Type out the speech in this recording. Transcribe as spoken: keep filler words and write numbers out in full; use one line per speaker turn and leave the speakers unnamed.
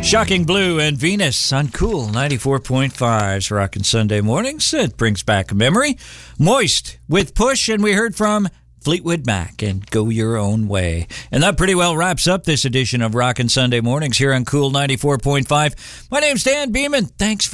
Shocking Blue and Venus on Cool ninety-four point five's Rockin' Sunday Mornings. It brings back a memory. Moist with Push, and we heard from Fleetwood Mac and Go Your Own Way. And that pretty well wraps up this edition of Rockin' Sunday Mornings here on Cool ninety-four point five. My name's Dan Beeman. Thanks for